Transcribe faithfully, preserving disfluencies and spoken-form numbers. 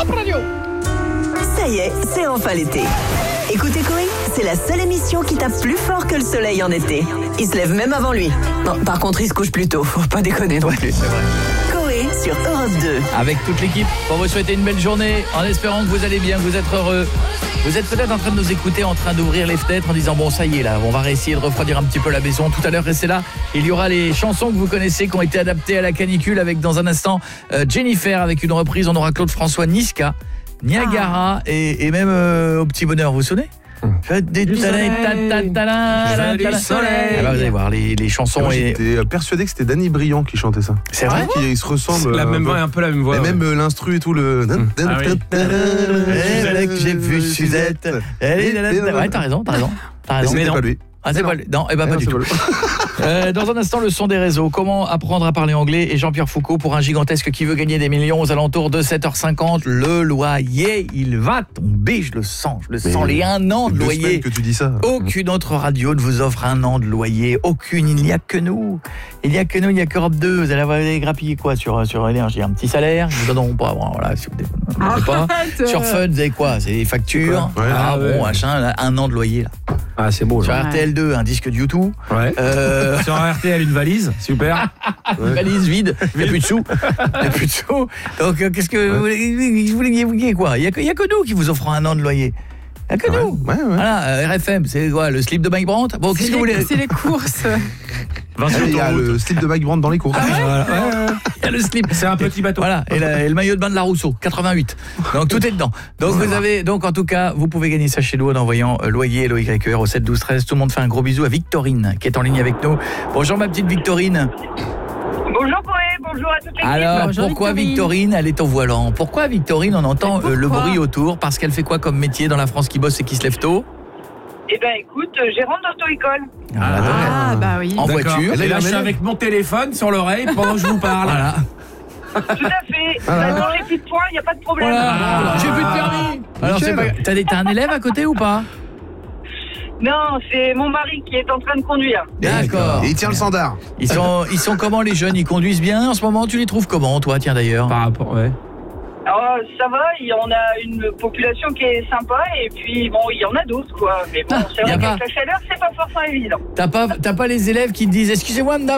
Top Radio. Ça y est, c'est enfin l'été. Écoutez Coé, c'est la seule émission qui tape plus fort que le soleil en été. Il se lève même avant lui. Non, par contre, il se couche plus tôt. Faut pas déconner non plus. Ouais, c'est vrai. Coé sur Europe deux. Avec toute l'équipe, pour vous souhaiter une belle journée, en espérant que vous allez bien, que vous êtes heureux. Vous êtes peut-être en train de nous écouter, en train d'ouvrir les fenêtres en disant bon ça y est là, on va essayer de refroidir un petit peu la maison. Tout à l'heure, restez là, il y aura les chansons que vous connaissez qui ont été adaptées à la canicule avec dans un instant euh, Jennifer avec une reprise, on aura Claude François, Niska, Niagara ah. et, et même euh, au petit bonheur, vous vous souvenez? Des du soleil, du soleil. Alors vous allez voir les, les chansons. Moi, j'étais et... persuadé que c'était Danny Briand qui chantait ça. C'est vrai qu'il il se ressemble. La même voix, un peu la même voix. Et ouais. Même l'instru et tout le. Ah oui. J'ai vu Suzette. Ouais, t'as raison, t'as raison. T'as raison. Mais c'était pas lui. Ah, c'est pas lui. Non, et bah pas du tout. Euh, dans un instant, le son des réseaux. Comment apprendre à parler anglais et Jean-Pierre Foucault pour un gigantesque qui veut gagner des millions aux alentours de sept heures cinquante. Le loyer, il va tomber, je le sens. Je le sens, mais les un an de loyer. Que tu dis ça. Aucune autre radio ne vous offre un an de loyer. Aucune, il n'y a que nous. Il n'y a que nous, il n'y a qu'Europe deux. Vous allez avoir grappiller quoi sur, sur énergie? Un petit salaire, ils vous donneront pas. Bon, voilà, si vous ne pas. Sur Fun, vous avez quoi? C'est des factures. Ouais, ah ouais. bon, machin, un an de loyer là. Ah, c'est beau. Sur Là. R T L deux, un disque de YouTube. Ouais. Euh... Sur un R T L, une valise. Super. Une valise vide. Il n'y a plus de sous. Il n'y a plus de sous. Donc, euh, qu'est-ce que vous voulez, vous voulez, vous voulez quoi? Il n'y a, a que nous qui vous offrons un an de loyer. Il n'y a que ouais, nous. Ouais, ouais. Voilà, euh, R F M, c'est quoi? Le slip de Mike Brandt? Bon, qu'est-ce que vous voulez? C'est les courses. Il y a le slip de Mike Brandt dans les courses. Ah ouais, voilà. Ouais, il y a le slip. C'est un petit bateau. Voilà, et, la, et le maillot de bain de la Rousseau, quatre-vingt-huit. Donc tout est dedans. Donc vous avez, donc en tout cas, vous pouvez gagner ça chez nous en envoyant euh, loyer L O Y E R au sept douze treize. Tout le monde fait un gros bisou à Victorine qui est en ligne avec nous. Bonjour ma petite Victorine. Bonjour Coé, bonjour à toute l'équipe. Alors bonjour pourquoi Victorine. Victorine, elle est au volant? Pourquoi Victorine, on entend euh, le bruit autour? Parce qu'elle fait quoi comme métier dans la France qui bosse et qui se lève tôt? Eh ben écoute, gérante d'auto-école. Ah, Ah, bah oui. en voiture. Et là, je suis avec mon téléphone sur l'oreille pendant que je vous parle. Voilà. Tout à fait. Bah, dans les petits points, il n'y a pas de problème. Voilà. Ah. J'ai plus de permis. Alors c'est pas... T'as, des... T'as un élève à côté ou pas? Non, c'est mon mari qui est en train de conduire. D'accord. Et il tient le standard. Ils sont, ils sont comment les jeunes? Ils conduisent bien en ce moment? Tu les trouves comment toi, tiens d'ailleurs? Par rapport, ouais. Alors ça va, il y- on a une population qui est sympa et puis bon, il y en a d'autres quoi. Mais bon, Ah, c'est y a vrai pas- qu'avec la chaleur, c'est pas forcément évident. T'as pas, t'as pas les élèves qui te disent excusez-moi madame,